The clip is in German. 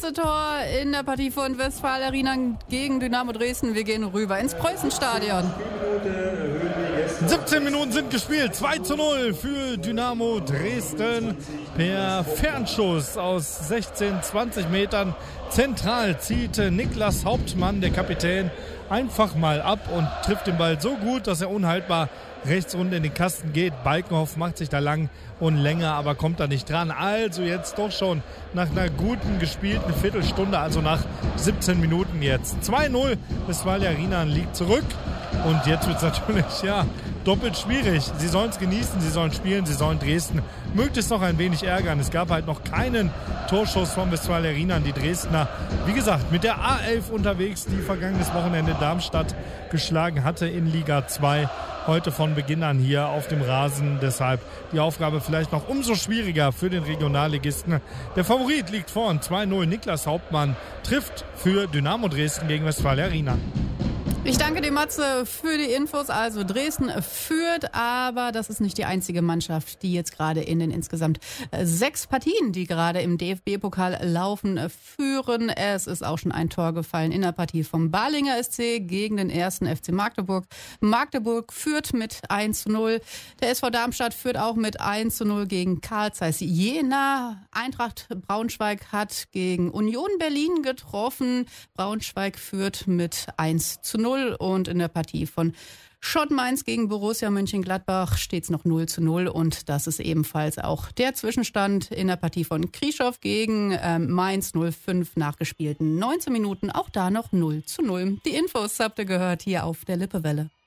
erste Tor in der Partie von Westfalen Arena gegen Dynamo Dresden. Wir gehen rüber ins Preußenstadion. 17 Minuten sind gespielt. 2:0 für Dynamo Dresden. Per Fernschuss aus 16, 20 Metern zentral zieht Niklas Hauptmann, der Kapitän, einfach mal ab und trifft den Ball so gut, dass er unhaltbar rechts runter in den Kasten geht. Balkenhoff macht sich da lang und länger, aber kommt da nicht dran. Also jetzt doch schon nach einer guten gespielten Viertelstunde, also nach 17 Minuten jetzt. 2:0, Westfalia Arena liegt zurück. Und jetzt wird es natürlich, doppelt schwierig. Sie sollen es genießen, sie sollen spielen, sie sollen Dresden möglichst noch ein wenig ärgern. Es gab halt noch keinen Torschuss von Westfalia Arena. Die Dresdner, wie gesagt, mit der A11 unterwegs, die vergangenes Wochenende Darmstadt geschlagen hatte in Liga 2. Heute von Beginn an hier auf dem Rasen. Deshalb die Aufgabe vielleicht noch umso schwieriger für den Regionalligisten. Der Favorit liegt vorn, 2:0. Niklas Hauptmann trifft für Dynamo Dresden gegen Westfalia Arena. Ich danke dir, Matze, für die Infos. Also Dresden führt, aber das ist nicht die einzige Mannschaft, die jetzt gerade in den insgesamt 6 Partien, die gerade im DFB-Pokal laufen, führen. Es ist auch schon ein Tor gefallen in der Partie vom Balinger SC gegen den 1. FC Magdeburg. Magdeburg führt mit 1:0. Der SV Darmstadt führt auch mit 1:0 gegen Carl Zeiss Jena. Eintracht Braunschweig hat gegen Union Berlin getroffen. Braunschweig führt mit 1:0. Und in der Partie von Schott Mainz gegen Borussia Mönchengladbach steht es noch 0:0. Und das ist ebenfalls auch der Zwischenstand in der Partie von Krieschow gegen Mainz 05 nach gespielten 19 Minuten. Auch da noch 0:0. Die Infos habt ihr gehört hier auf der Lippewelle.